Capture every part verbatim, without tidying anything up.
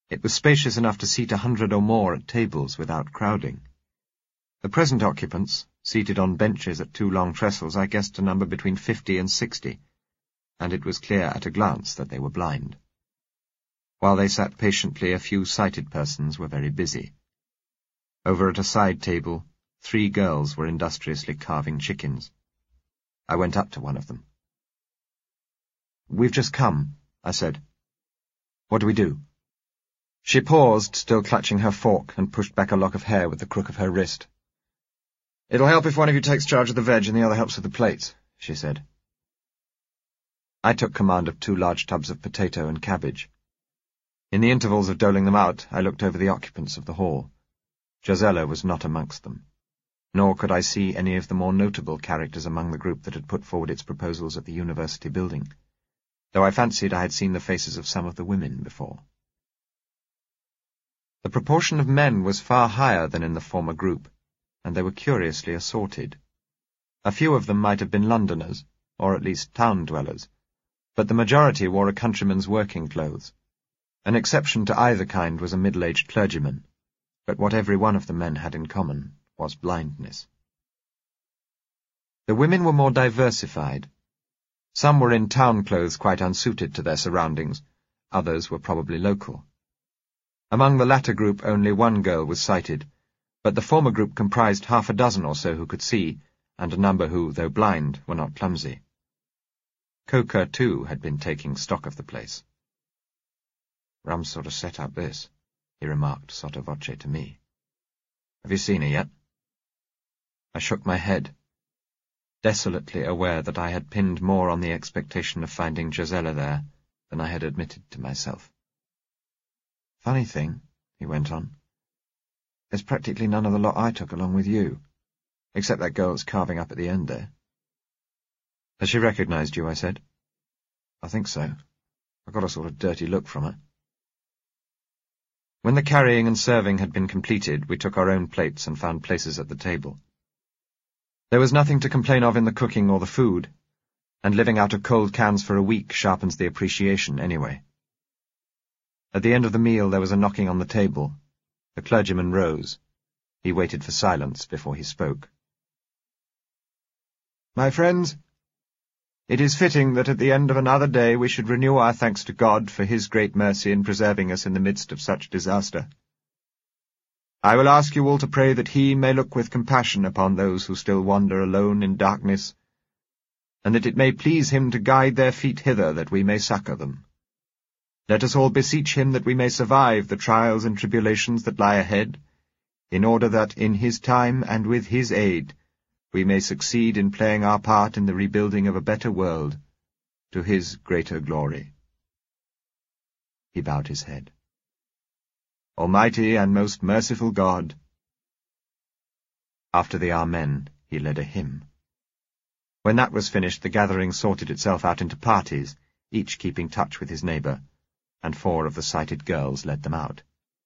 It was spacious enough to seat a hundred or more at tables without crowding. The present occupants, seated on benches at two long trestles, I guessed to number between fifty and sixty, and it was clear at a glance that they were blind. While they sat patiently, a few sighted persons were very busy. Over at a side table, three girls were industriously carving chickens. I went up to one of them. "We've just come," I said. "What do we do?" She paused, still clutching her fork, and pushed back a lock of hair with the crook of her wrist. "It'll help if one of you takes charge of the veg and the other helps with the plates," she said. I took command of two large tubs of potato and cabbage. In the intervals of doling them out, I looked over the occupants of the hall. Josella was not amongst them, nor could I see any of the more notable characters among the group that had put forward its proposals at the university building, though I fancied I had seen the faces of some of the women before. The proportion of men was far higher than in the former group, and they were curiously assorted. A few of them might have been Londoners, or at least town-dwellers, but the majority wore a countryman's working clothes. An exception to either kind was a middle-aged clergyman, but what every one of the men had in common was blindness. The women were more diversified. Some were in town clothes quite unsuited to their surroundings, others were probably local. Among the latter group only one girl was sighted, but the former group comprised half a dozen or so who could see, and a number who, though blind, were not clumsy. Coker, too, had been taking stock of the place. "Rum sort of set-up, this," he remarked sotto voce to me. "Have you seen her yet?" I shook my head, desolately aware that I had pinned more on the expectation of finding Josella there than I had admitted to myself. "Funny thing," he went on, "there's practically none of the lot I took along with you, except that girl that's carving up at the end there." "Has she recognized you?" I said. "I think so. I got a sort of dirty look from her." When the carrying and serving had been completed, we took our own plates and found places at the table. There was nothing to complain of in the cooking or the food, and living out of cold cans for a week sharpens the appreciation anyway. At the end of the meal there was a knocking on the table. The clergyman rose. He waited for silence before he spoke. "My friends, it is fitting that at the end of another day we should renew our thanks to God for his great mercy in preserving us in the midst of such disaster. I will ask you all to pray that he may look with compassion upon those who still wander alone in darkness, and that it may please him to guide their feet hither that we may succour them. Let us all beseech him that we may survive the trials and tribulations that lie ahead, in order that in his time and with his aid we may succeed in playing our part in the rebuilding of a better world, to his greater glory." He bowed his head. "Almighty and most merciful God." After the Amen, he led a hymn. When that was finished, the gathering sorted itself out into parties, each keeping touch with his neighbour, and four of the sighted girls led them out.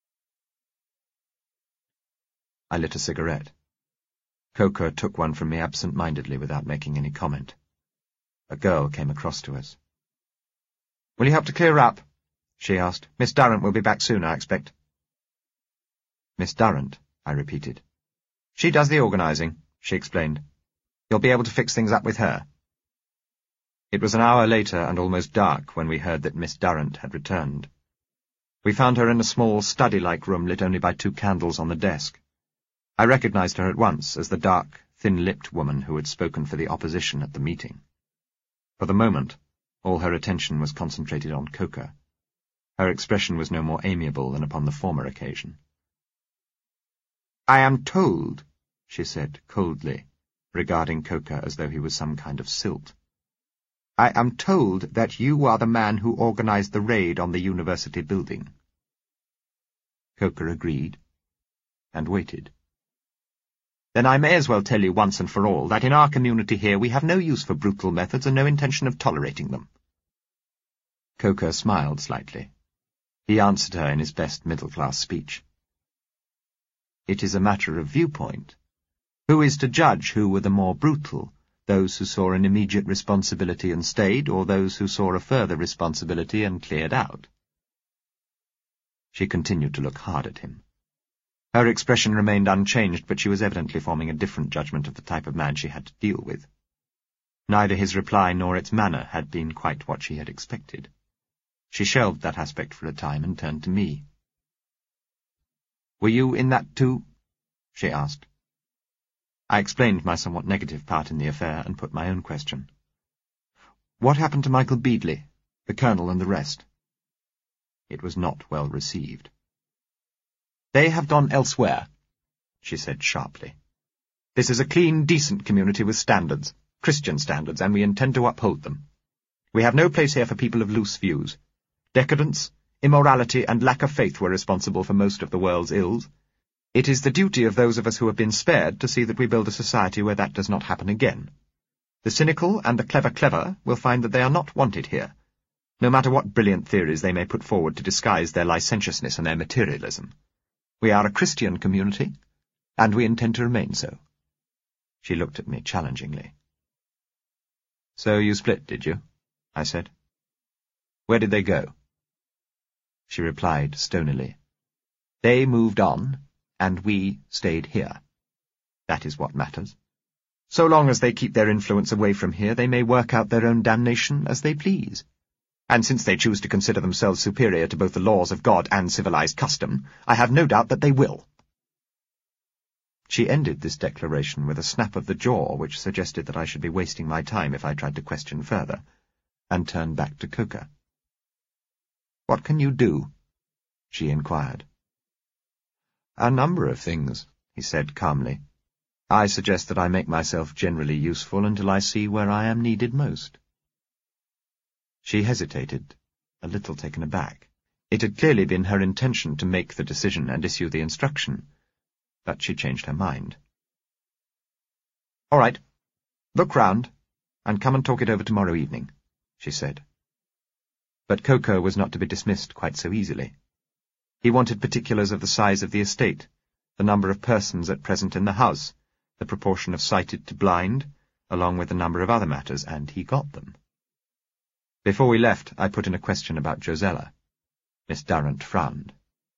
I lit a cigarette. Coker took one from me absent-mindedly without making any comment. A girl came across to us. "Will you help to clear up?" she asked. "Miss Durrant will be back soon, I expect." "Miss Durrant," I repeated. "She does the organising," she explained. "You'll be able to fix things up with her." It was an hour later and almost dark when we heard that Miss Durrant had returned. We found her in a small study-like room lit only by two candles on the desk. I recognized her at once as the dark, thin-lipped woman who had spoken for the opposition at the meeting. For the moment, all her attention was concentrated on Coker. Her expression was no more amiable than upon the former occasion. "I am told," she said coldly, regarding Coker as though he was some kind of silt, "I am told that you are the man who organized the raid on the university building." Coker agreed, and waited. "Then I may as well tell you once and for all that in our community here we have no use for brutal methods and no intention of tolerating them." Coker smiled slightly. He answered her in his best middle-class speech. "It is a matter of viewpoint. Who is to judge who were the more brutal, those who saw an immediate responsibility and stayed, or those who saw a further responsibility and cleared out?" She continued to look hard at him. Her expression remained unchanged, but she was evidently forming a different judgment of the type of man she had to deal with. Neither his reply nor its manner had been quite what she had expected. She shelved that aspect for a time and turned to me. "Were you in that too?" she asked. I explained my somewhat negative part in the affair and put my own question. "What happened to Michael Beadley, the Colonel and the rest?" It was not well received. "They have gone elsewhere," she said sharply. "This is a clean, decent community with standards, Christian standards, and we intend to uphold them. We have no place here for people of loose views. Decadence, immorality, and lack of faith were responsible for most of the world's ills. It is the duty of those of us who have been spared to see that we build a society where that does not happen again. The cynical and the clever-clever will find that they are not wanted here, no matter what brilliant theories they may put forward to disguise their licentiousness and their materialism. We are a Christian community, and we intend to remain so." She looked at me challengingly. "So you split, did you?" I said. "Where did they go?" She replied stonily. "They moved on, and we stayed here. That is what matters. So long as they keep their influence away from here, they may work out their own damnation as they please. And since they choose to consider themselves superior to both the laws of God and civilized custom, I have no doubt that they will." She ended this declaration with a snap of the jaw which suggested that I should be wasting my time if I tried to question further, and turned back to Coker. "What can you do?" she inquired. "A number of things," he said calmly. "I suggest that I make myself generally useful until I see where I am needed most." She hesitated, a little taken aback. It had clearly been her intention to make the decision and issue the instruction, but she changed her mind. "All right. Look round, and come and talk it over tomorrow evening," she said. But Coker was not to be dismissed quite so easily. He wanted particulars of the size of the estate, the number of persons at present in the house, the proportion of sighted to blind, along with a number of other matters, and he got them. Before we left, I put in a question about Josella. Miss Durrant frowned.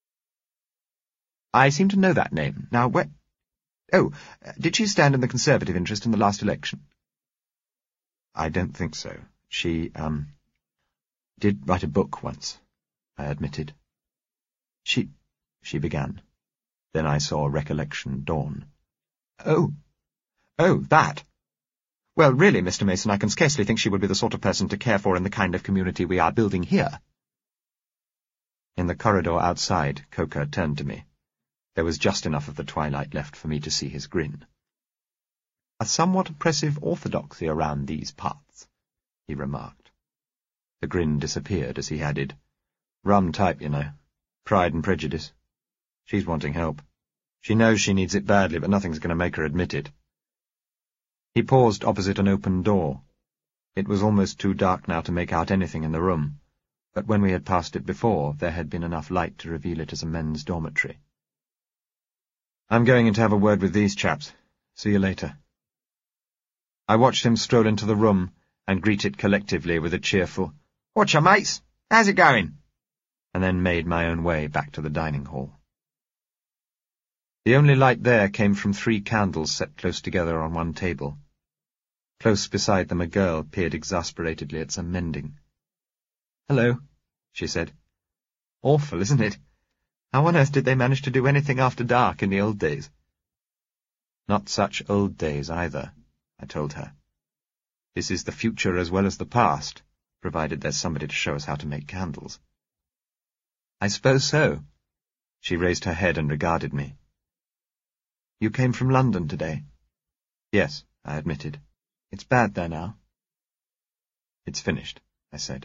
"I seem to know that name. Now, where— Oh, did she stand in the Conservative interest in the last election?" "I don't think so. She, um, did write a book once," I admitted. She, she began. Then I saw recollection dawn. Oh, oh, that. Well, really, Mister Mason, I can scarcely think she would be the sort of person to care for in the kind of community we are building here." In the corridor outside, Coker turned to me. There was just enough of the twilight left for me to see his grin. "A somewhat oppressive orthodoxy around these parts," he remarked. The grin disappeared as he added, "Rum type, you know. Pride and prejudice. She's wanting help. She knows she needs it badly, but nothing's going to make her admit it." He paused opposite an open door. It was almost too dark now to make out anything in the room, but when we had passed it before, there had been enough light to reveal it as a men's dormitory. "I'm going in to have a word with these chaps. See you later." I watched him stroll into the room and greet it collectively with a cheerful, "Whatcha, mates? How's it going?" and then made my own way back to the dining hall. The only light there came from three candles set close together on one table. Close beside them a girl peered exasperatedly at some mending. "Hello," she said. "Awful, isn't it? How on earth did they manage to do anything after dark in the old days?" "Not such old days either," I told her. "This is the future as well as the past, provided there's somebody to show us how to make candles." "I suppose so." She raised her head and regarded me. "You came from London today?" "Yes," I admitted. "It's bad there now." "It's finished," I said.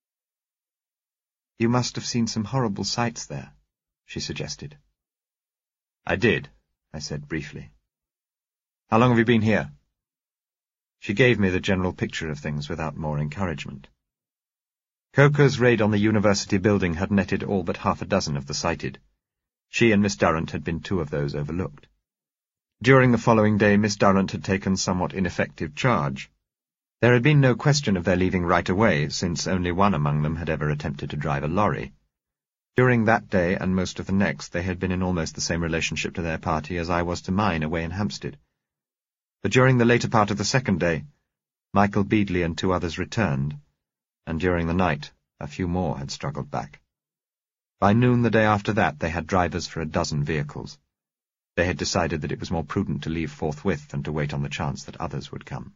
"You must have seen some horrible sights there," she suggested. "I did," I said briefly. "How long have you been here?" She gave me the general picture of things without more encouragement. Coker's raid on the university building had netted all but half a dozen of the sighted. She and Miss Durrant had been two of those overlooked. During the following day, Miss Durrant had taken somewhat ineffective charge. There had been no question of their leaving right away, since only one among them had ever attempted to drive a lorry. During that day and most of the next, they had been in almost the same relationship to their party as I was to mine away in Hampstead. But during the later part of the second day, Michael Beadley and two others returned, and during the night a few more had struggled back. By noon the day after that they had drivers for a dozen vehicles. They had decided that it was more prudent to leave forthwith than to wait on the chance that others would come.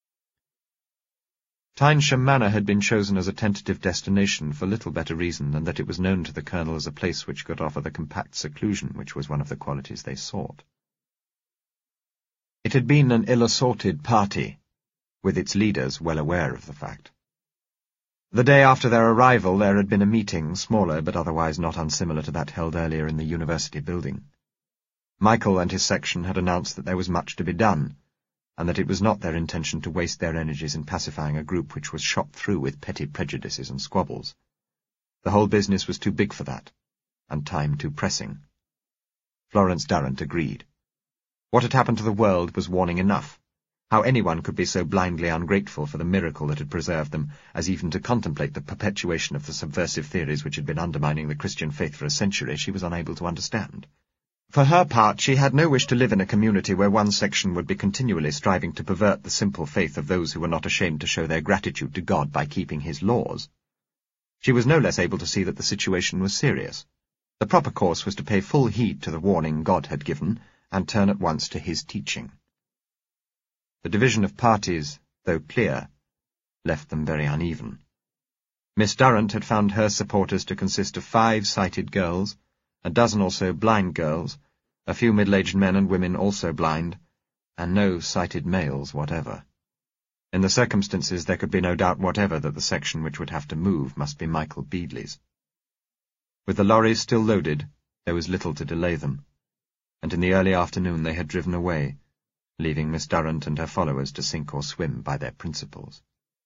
Tynesham Manor had been chosen as a tentative destination for little better reason than that it was known to the Colonel as a place which could offer the compact seclusion which was one of the qualities they sought. It had been an ill-assorted party, with its leaders well aware of the fact. The day after their arrival there had been a meeting, smaller but otherwise not unsimilar to that held earlier in the university building. Michael and his section had announced that there was much to be done, and that it was not their intention to waste their energies in pacifying a group which was shot through with petty prejudices and squabbles. The whole business was too big for that, and time too pressing. Florence Darrant agreed. What had happened to the world was warning enough. How anyone could be so blindly ungrateful for the miracle that had preserved them, as even to contemplate the perpetuation of the subversive theories which had been undermining the Christian faith for a century, she was unable to understand. For her part, she had no wish to live in a community where one section would be continually striving to pervert the simple faith of those who were not ashamed to show their gratitude to God by keeping his laws. She was no less able to see that the situation was serious. The proper course was to pay full heed to the warning God had given, and turn at once to his teaching. The division of parties, though clear, left them very uneven. Miss Darrant had found her supporters to consist of five sighted girls, a dozen or so blind girls, a few middle-aged men and women also blind, and no sighted males whatever. In the circumstances there could be no doubt whatever that the section which would have to move must be Michael Beadley's. With the lorries still loaded, there was little to delay them, and in the early afternoon they had driven away, leaving Miss Darrant and her followers to sink or swim by their principles.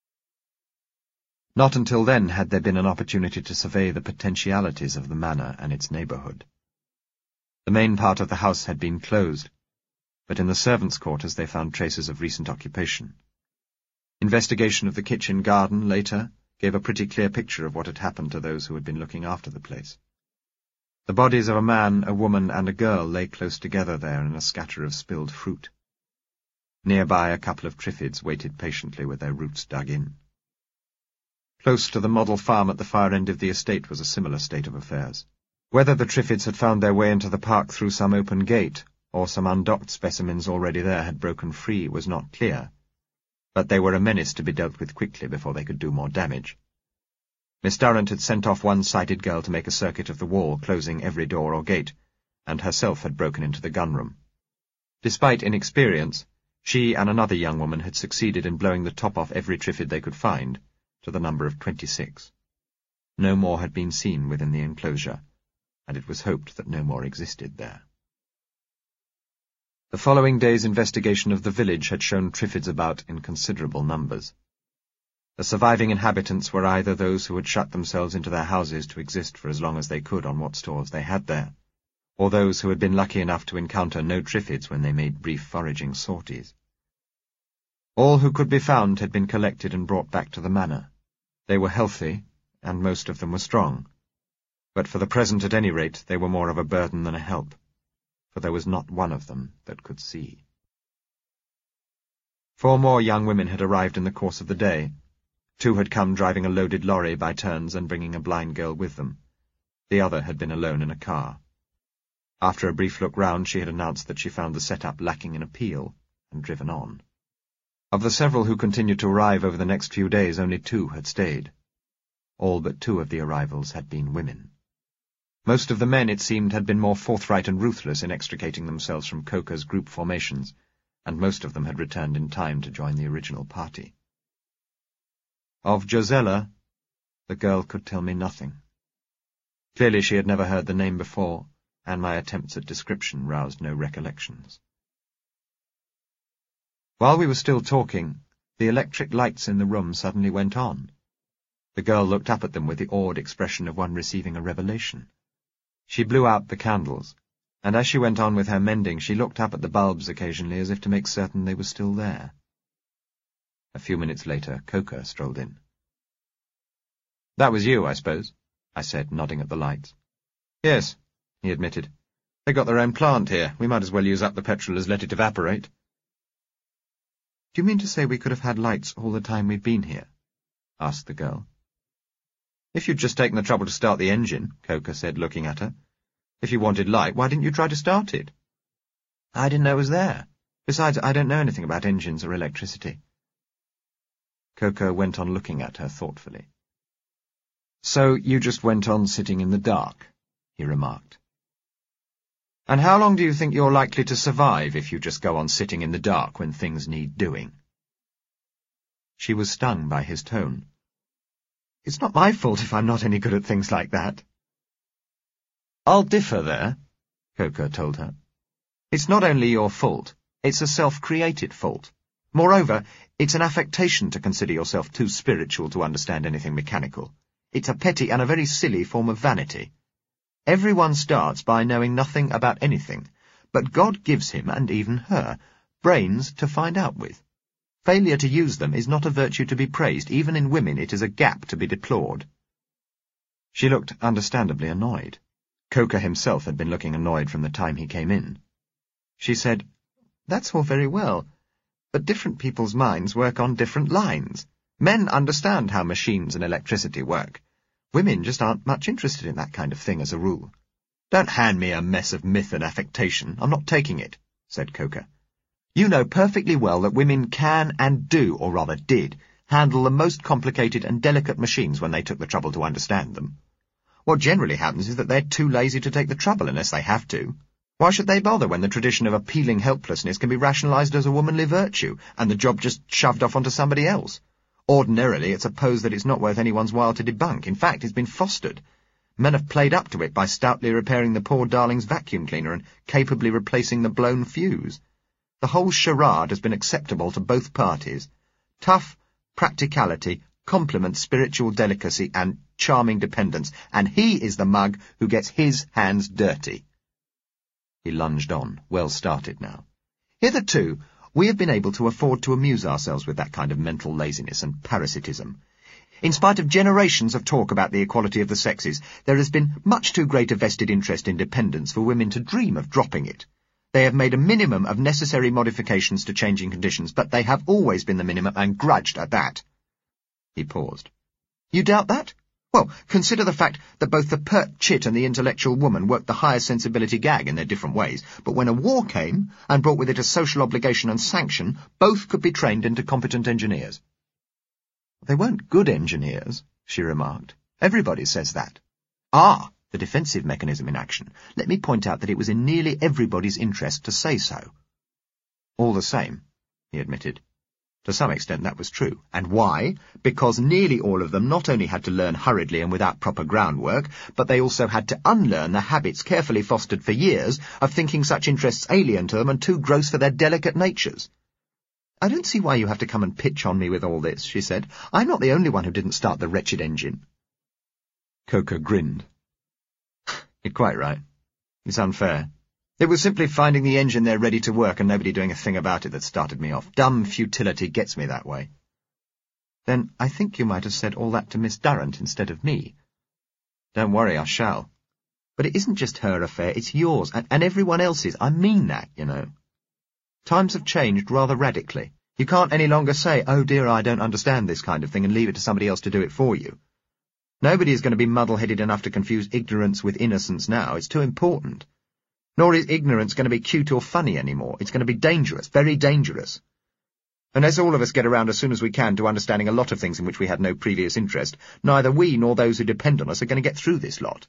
Not until then had there been an opportunity to survey the potentialities of the manor and its neighbourhood. The main part of the house had been closed, but in the servants' quarters they found traces of recent occupation. Investigation of the kitchen garden later gave a pretty clear picture of what had happened to those who had been looking after the place. The bodies of a man, a woman, and a girl lay close together there in a scatter of spilled fruit. Nearby a couple of triffids waited patiently with their roots dug in. Close to the model farm at the far end of the estate was a similar state of affairs. Whether the triffids had found their way into the park through some open gate, or some undocked specimens already there had broken free, was not clear, but they were a menace to be dealt with quickly before they could do more damage. Miss Darrant had sent off one sighted girl to make a circuit of the wall, closing every door or gate, and herself had broken into the gun-room. Despite inexperience, she and another young woman had succeeded in blowing the top off every triffid they could find, to the number of twenty-six. No more had been seen within the enclosure, and it was hoped that no more existed there. The following day's investigation of the village had shown triffids about in considerable numbers. The surviving inhabitants were either those who had shut themselves into their houses to exist for as long as they could on what stores they had there, or those who had been lucky enough to encounter no triffids when they made brief foraging sorties. All who could be found had been collected and brought back to the manor. They were healthy, and most of them were strong, but for the present at any rate they were more of a burden than a help, for there was not one of them that could see. Four more young women had arrived in the course of the day. Two had come driving a loaded lorry by turns and bringing a blind girl with them. The other had been alone in a car. After a brief look round, she had announced that she found the set-up lacking in appeal, and driven on. Of the several who continued to arrive over the next few days, only two had stayed. All but two of the arrivals had been women. Most of the men, it seemed, had been more forthright and ruthless in extricating themselves from Coker's group formations, and most of them had returned in time to join the original party. Of Josella, the girl could tell me nothing. Clearly she had never heard the name before, and my attempts at description roused no recollections. While we were still talking, the electric lights in the room suddenly went on. The girl looked up at them with the awed expression of one receiving a revelation. She blew out the candles, and as she went on with her mending, she looked up at the bulbs occasionally as if to make certain they were still there. A few minutes later, Coker strolled in. "That was you, I suppose?" I said, nodding at the lights. Yes, he admitted. They got their own plant here. We might as well use up the petrol as let it evaporate. Do you mean to say we could have had lights all the time we've been here? Asked the girl. If you'd just taken the trouble to start the engine, Coker said, looking at her. If you wanted light, why didn't you try to start it? I didn't know it was there. Besides, I don't know anything about engines or electricity. Coker went on looking at her thoughtfully. So you just went on sitting in the dark, he remarked. And how long do you think you're likely to survive if you just go on sitting in the dark when things need doing? She was stung by his tone. It's not my fault if I'm not any good at things like that. I'll differ there, Coker told her. It's not only your fault, it's a self-created fault. Moreover, it's an affectation to consider yourself too spiritual to understand anything mechanical. It's a petty and a very silly form of vanity. Everyone starts by knowing nothing about anything, but God gives him, and even her, brains to find out with. Failure to use them is not a virtue to be praised. Even in women it is a gap to be deplored. She looked understandably annoyed. Coker himself had been looking annoyed from the time he came in. She said, That's all very well, but different people's minds work on different lines. Men understand how machines and electricity work. Women just aren't much interested in that kind of thing as a rule. Don't hand me a mess of myth and affectation. I'm not taking it, said Coker. You know perfectly well that women can and do, or rather did, handle the most complicated and delicate machines when they took the trouble to understand them. What generally happens is that they're too lazy to take the trouble unless they have to. Why should they bother when the tradition of appealing helplessness can be rationalized as a womanly virtue, and the job just shoved off onto somebody else? Ordinarily, it's supposed that it's not worth anyone's while to debunk. In fact, it's been fostered. Men have played up to it by stoutly repairing the poor darling's vacuum cleaner and capably replacing the blown fuse. The whole charade has been acceptable to both parties. Tough practicality complements spiritual delicacy and charming dependence, and he is the mug who gets his hands dirty. He lunged on, well started now. Hitherto, we have been able to afford to amuse ourselves with that kind of mental laziness and parasitism. In spite of generations of talk about the equality of the sexes, there has been much too great a vested interest in dependence for women to dream of dropping it. They have made a minimum of necessary modifications to changing conditions, but they have always been the minimum and grudged at that. He paused. You doubt that? Well, consider the fact that both the pert chit and the intellectual woman worked the higher sensibility gag in their different ways, but when a war came, and brought with it a social obligation and sanction, both could be trained into competent engineers. They weren't good engineers, she remarked. Everybody says that. Ah, the defensive mechanism in action. Let me point out that it was in nearly everybody's interest to say so. All the same, he admitted. To some extent that was true. And why? Because nearly all of them not only had to learn hurriedly and without proper groundwork, but they also had to unlearn the habits carefully fostered for years of thinking such interests alien to them and too gross for their delicate natures. I don't see why you have to come and pitch on me with all this, she said. I'm not the only one who didn't start the wretched engine. Coker grinned. You're quite right. It's unfair. It was simply finding the engine there ready to work and nobody doing a thing about it that started me off. Dumb futility gets me that way. Then I think you might have said all that to Miss Durrant instead of me. Don't worry, I shall. But it isn't just her affair, it's yours, and, and everyone else's. I mean that, you know. Times have changed rather radically. You can't any longer say, oh dear, I don't understand this kind of thing, and leave it to somebody else to do it for you. Nobody is going to be muddle-headed enough to confuse ignorance with innocence now. It's too important. Nor is ignorance going to be cute or funny anymore. It's going to be dangerous, very dangerous. Unless all of us get around as soon as we can to understanding a lot of things in which we had no previous interest, neither we nor those who depend on us are going to get through this lot.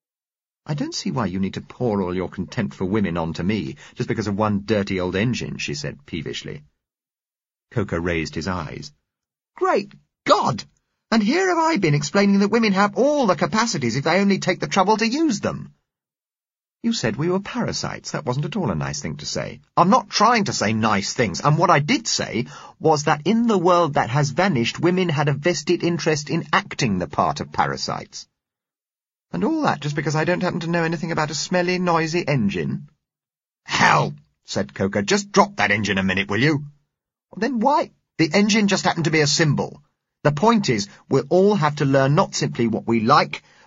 I don't see why you need to pour all your contempt for women onto me, just because of one dirty old engine, she said peevishly. Coker raised his eyes. Great God! And here have I been explaining that women have all the capacities if they only take the trouble to use them. You said we were parasites. That wasn't at all a nice thing to say. I'm not trying to say nice things, and what I did say was that in the world that has vanished, women had a vested interest in acting the part of parasites. And all that just because I don't happen to know anything about a smelly, noisy engine? Hell, said Coker, just drop that engine a minute, will you? Well, then why? The engine just happened to be a symbol. The point is, we'll all have to learn not simply what we like,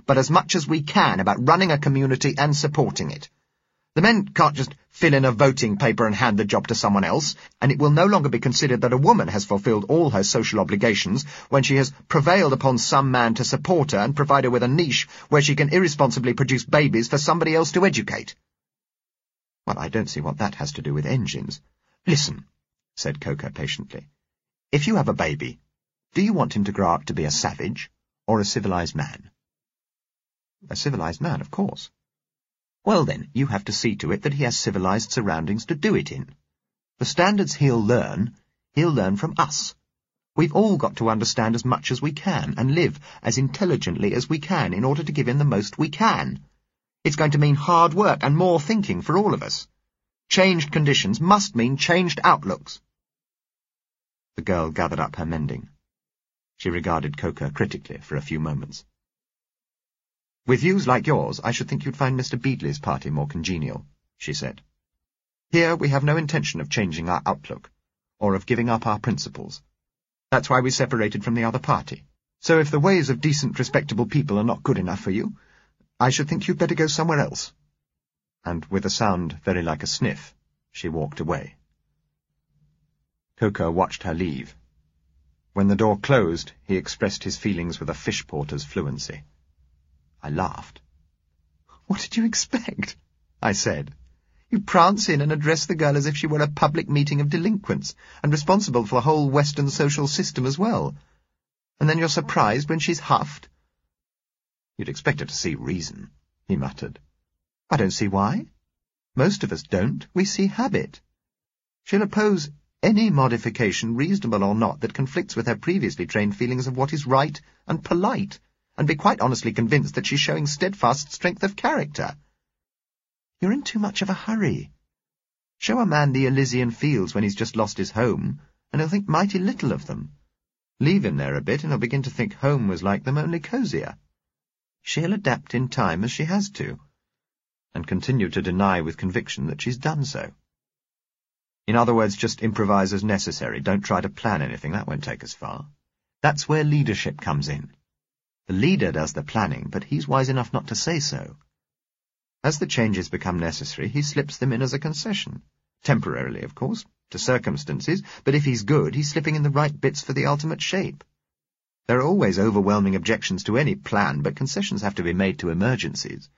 but as much as we can about running a community and supporting it. The men can't just fill in a voting paper and hand the job to someone else, and it will no longer be considered that a woman has fulfilled all her social obligations when she has prevailed upon some man to support her and provide her with a niche where she can irresponsibly produce babies for somebody else to educate. Well, I don't see what that has to do with engines. Listen, said Coker patiently. If you have a baby, do you want him to grow up to be a savage or a civilized man? A civilized man, of course. Well then, you have to see to it that he has civilized surroundings to do it in. The standards he'll learn, he'll learn from us. We've all got to understand as much as we can and live as intelligently as we can in order to give him the most we can. It's going to mean hard work and more thinking for all of us. Changed conditions must mean changed outlooks. The girl gathered up her mending. She regarded Coker critically for a few moments. With views like yours, I should think you'd find Mister Beadley's party more congenial, she said. Here we have no intention of changing our outlook, or of giving up our principles. That's why we separated from the other party. So if the ways of decent, respectable people are not good enough for you, I should think you'd better go somewhere else. And with a sound very like a sniff, she walked away. Coker watched her leave. When the door closed, he expressed his feelings with a fish porter's fluency. I laughed. What did you expect? I said. You prance in and address the girl as if she were a public meeting of delinquents, and responsible for the whole Western social system as well. And then you're surprised when she's huffed. You'd expect her to see reason, he muttered. I don't see why. Most of us don't. We see habit. She'll oppose any modification, reasonable or not, that conflicts with her previously trained feelings of what is right and polite, and be quite honestly convinced that she's showing steadfast strength of character. You're in too much of a hurry. Show a man the Elysian fields when he's just lost his home, and he'll think mighty little of them. Leave him there a bit, and he'll begin to think home was like them, only cosier. She'll adapt in time as she has to, and continue to deny with conviction that she's done so. In other words, just improvise as necessary. Don't try to plan anything. That won't take us far. That's where leadership comes in. The leader does the planning, but he's wise enough not to say so. As the changes become necessary, he slips them in as a concession. Temporarily, of course, to circumstances, but if he's good, he's slipping in the right bits for the ultimate shape. There are always overwhelming objections to any plan, but concessions have to be made to emergencies.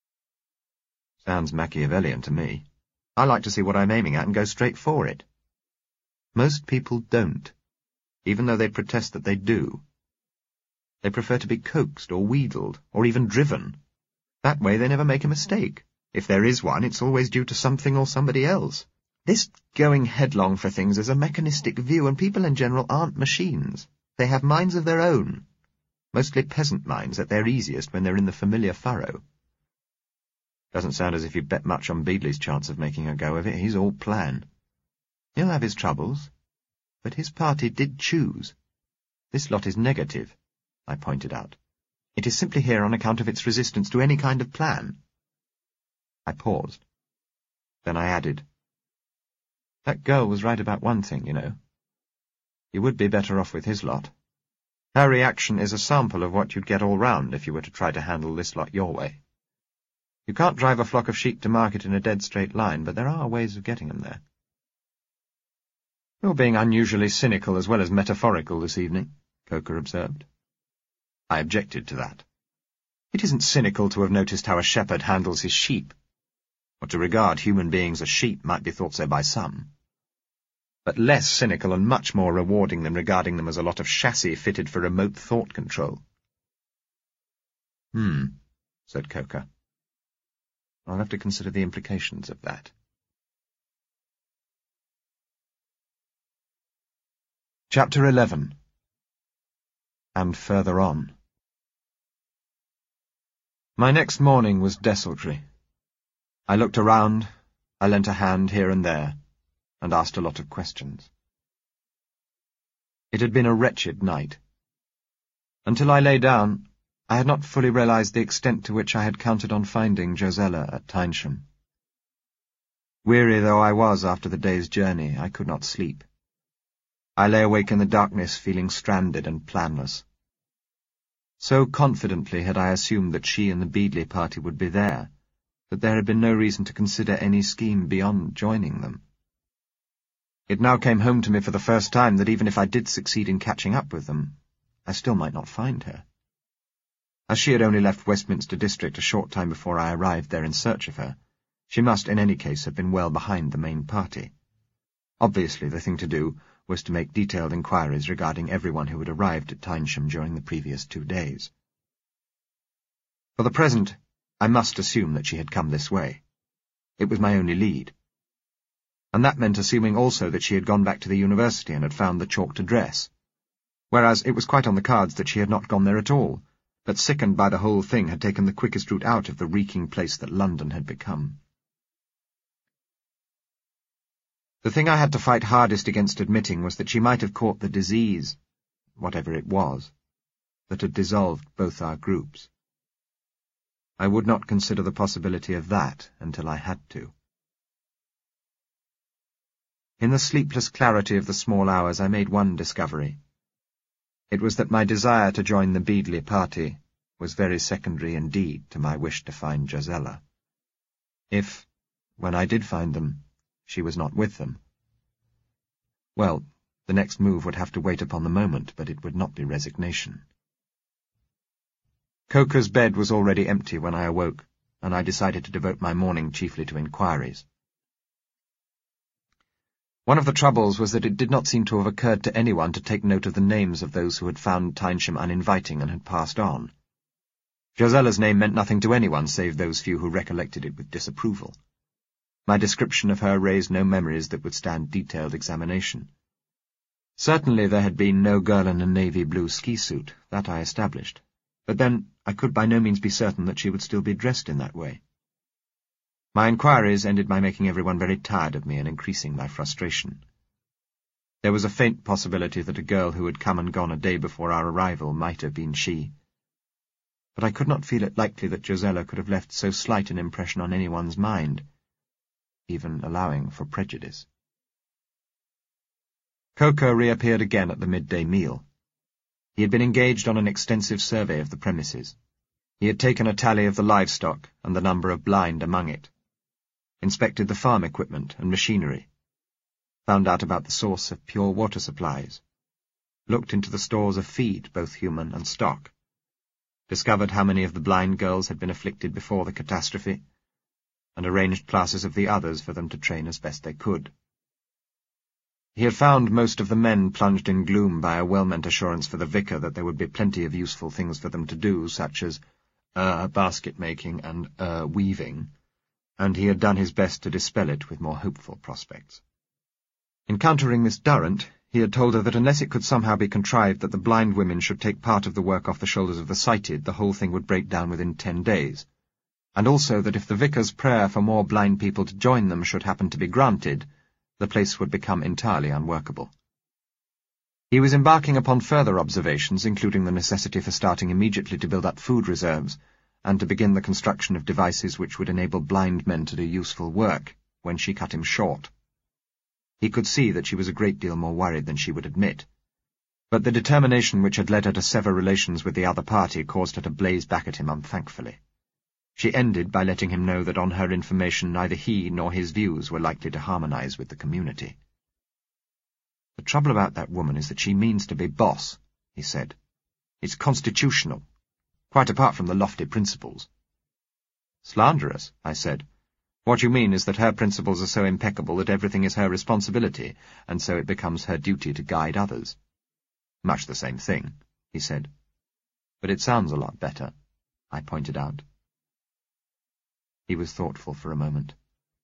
Sounds Machiavellian to me. I like to see what I'm aiming at and go straight for it. Most people don't, even though they protest that they do. They prefer to be coaxed or wheedled, or even driven. That way they never make a mistake. If there is one, it's always due to something or somebody else. This going headlong for things is a mechanistic view, and people in general aren't machines. They have minds of their own, mostly peasant minds at their easiest when they're in the familiar furrow. Doesn't sound as if you bet much on Beadley's chance of making a go of it. He's all plan. He'll have his troubles, but his party did choose. This lot is negative, I pointed out. It is simply here on account of its resistance to any kind of plan. I paused. Then I added, That girl was right about one thing, you know. You would be better off with his lot. Her reaction is a sample of what you'd get all round if you were to try to handle this lot your way. You can't drive a flock of sheep to market in a dead straight line, but there are ways of getting them there. You're being unusually cynical as well as metaphorical this evening, Coker observed. I objected to that. It isn't cynical to have noticed how a shepherd handles his sheep. Or to regard human beings as sheep might be thought so by some. But less cynical and much more rewarding than regarding them as a lot of chassis fitted for remote thought control. Hmm, said Coker. I'll have to consider the implications of that. Chapter eleven. And further on. My next morning was desultory. I looked around, I lent a hand here and there, and asked a lot of questions. It had been a wretched night. Until I lay down, I had not fully realized the extent to which I had counted on finding Josella at Tynesham. Weary though I was after the day's journey, I could not sleep. I lay awake in the darkness, feeling stranded and planless. So confidently had I assumed that she and the Beadley party would be there, that there had been no reason to consider any scheme beyond joining them. It now came home to me for the first time that even if I did succeed in catching up with them, I still might not find her. As she had only left Westminster District a short time before I arrived there in search of her, she must in any case have been well behind the main party. Obviously the thing to do was to make detailed inquiries regarding everyone who had arrived at Tynesham during the previous two days. For the present, I must assume that she had come this way. It was my only lead. And that meant assuming also that she had gone back to the university and had found the chalked address, whereas it was quite on the cards that she had not gone there at all, but sickened by the whole thing had taken the quickest route out of the reeking place that London had become. The thing I had to fight hardest against admitting was that she might have caught the disease, whatever it was, that had dissolved both our groups. I would not consider the possibility of that until I had to. In the sleepless clarity of the small hours I made one discovery. It was that my desire to join the Beadley party was very secondary indeed to my wish to find Josella. If, when I did find them, she was not with them, well, the next move would have to wait upon the moment, but it would not be resignation. Coker's bed was already empty when I awoke, and I decided to devote my morning chiefly to inquiries. One of the troubles was that it did not seem to have occurred to anyone to take note of the names of those who had found Tynesham uninviting and had passed on. Josella's name meant nothing to anyone save those few who recollected it with disapproval. My description of her raised no memories that would stand detailed examination. Certainly there had been no girl in a navy blue ski suit, that I established, but then I could by no means be certain that she would still be dressed in that way. My inquiries ended by making everyone very tired of me and increasing my frustration. There was a faint possibility that a girl who had come and gone a day before our arrival might have been she, but I could not feel it likely that Josella could have left so slight an impression on anyone's mind, even allowing for prejudice. Coker reappeared again at the midday meal. He had been engaged on an extensive survey of the premises. He had taken a tally of the livestock and the number of blind among it, inspected the farm equipment and machinery, found out about the source of pure water supplies, looked into the stores of feed, both human and stock, discovered how many of the blind girls had been afflicted before the catastrophe, and arranged classes of the others for them to train as best they could. He had found most of the men plunged in gloom by a well-meant assurance for the vicar that there would be plenty of useful things for them to do, such as, uh, basket-making and, uh, weaving, and he had done his best to dispel it with more hopeful prospects. Encountering Miss Durrant, he had told her that unless it could somehow be contrived that the blind women should take part of the work off the shoulders of the sighted, the whole thing would break down within ten days, and also that if the vicar's prayer for more blind people to join them should happen to be granted, the place would become entirely unworkable. He was embarking upon further observations, including the necessity for starting immediately to build up food reserves, and to begin the construction of devices which would enable blind men to do useful work, when she cut him short. He could see that she was a great deal more worried than she would admit, but the determination which had led her to sever relations with the other party caused her to blaze back at him unthankfully. She ended by letting him know that on her information neither he nor his views were likely to harmonize with the community. "The trouble about that woman is that she means to be boss," he said. "It's constitutional, quite apart from the lofty principles." "Slanderous," I said. "What you mean is that her principles are so impeccable that everything is her responsibility, and so it becomes her duty to guide others." "Much the same thing," he said. "But it sounds a lot better," I pointed out. He was thoughtful for a moment.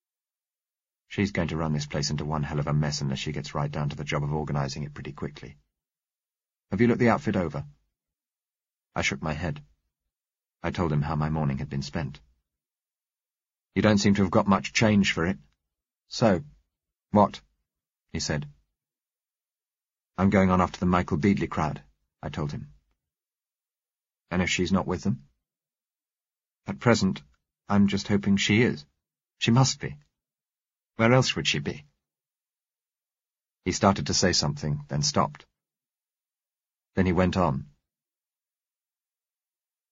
"She's going to run this place into one hell of a mess unless she gets right down to the job of organizing it pretty quickly. Have you looked the outfit over?" I shook my head. I told him how my morning had been spent. "You don't seem to have got much change for it." "So, what?" he said. "I'm going on after the Michael Beadley crowd," I told him. "And if she's not with them?" "At present, I'm just hoping she is. She must be. Where else would she be?" He started to say something, then stopped. Then he went on.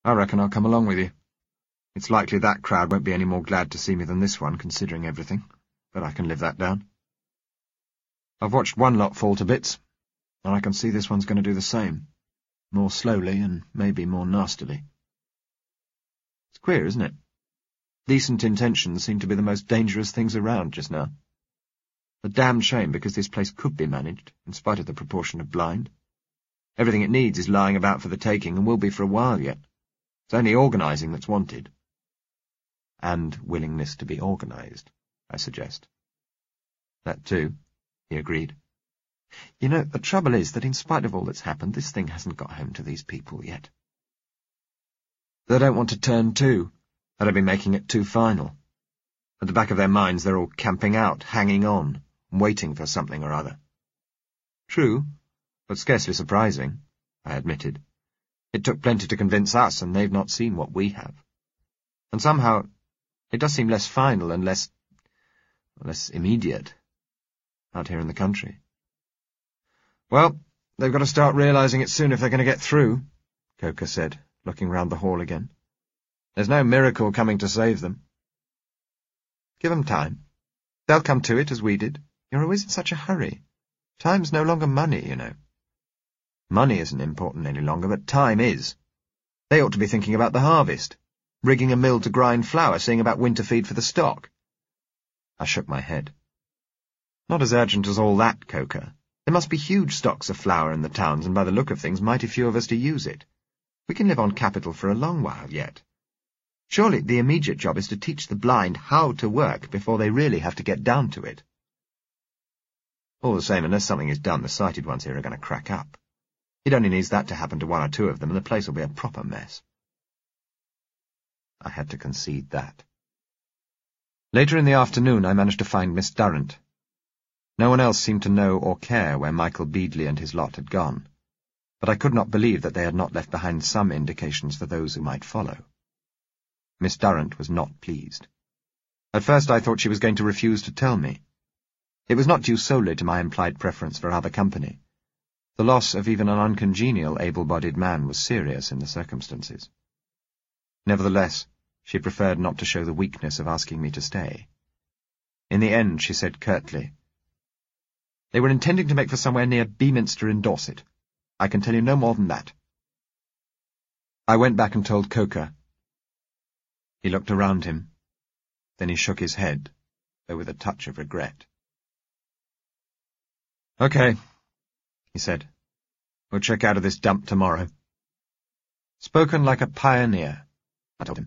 I reckon I'll come along with you. It's likely that crowd won't be any more glad to see me than this one, considering everything, but I can live that down. I've watched one lot fall to bits, and I can see this one's going to do the same. More slowly and maybe more nastily. It's queer, isn't it? Decent intentions seem to be the most dangerous things around just now. A damned shame, because this place could be managed, in spite of the proportion of blind. Everything it needs is lying about for the taking, and will be for a while yet. It's only organising that's wanted. And willingness to be organised, I suggest. That too, he agreed. You know, the trouble is that in spite of all that's happened, this thing hasn't got home to these people yet. They don't want to turn to. That'd be making it too final. At the back of their minds, they're all camping out, hanging on, waiting for something or other. True, but scarcely surprising, I admitted. It took plenty to convince us, and they've not seen what we have. And somehow, it does seem less final and less... less immediate out here in the country. Well, they've got to start realising it soon if they're going to get through, Coker said, looking round the hall again. There's no miracle coming to save them. Give them time. They'll come to it as we did. You're always in such a hurry. Time's no longer money, you know. Money isn't important any longer, but time is. They ought to be thinking about the harvest, rigging a mill to grind flour, seeing about winter feed for the stock. I shook my head. Not as urgent as all that, Coker. There must be huge stocks of flour in the towns, and by the look of things, mighty few of us to use it. We can live on capital for a long while yet. Surely the immediate job is to teach the blind how to work before they really have to get down to it. All the same, unless something is done, the sighted ones here are going to crack up. It only needs that to happen to one or two of them, and the place will be a proper mess. I had to concede that. Later in the afternoon, I managed to find Miss Durrant. No one else seemed to know or care where Michael Beadley and his lot had gone, but I could not believe that they had not left behind some indications for those who might follow. Miss Durrant was not pleased. At first I thought she was going to refuse to tell me. It was not due solely to my implied preference for other company. The loss of even an uncongenial, able-bodied man was serious in the circumstances. Nevertheless, she preferred not to show the weakness of asking me to stay. In the end, she said curtly, "They were intending to make for somewhere near Beaminster in Dorset. I can tell you no more than that." I went back and told Coker. He looked around him. Then he shook his head, though with a touch of regret. "Okay," he said. "We'll check out of this dump tomorrow." Spoken like a pioneer, I told him.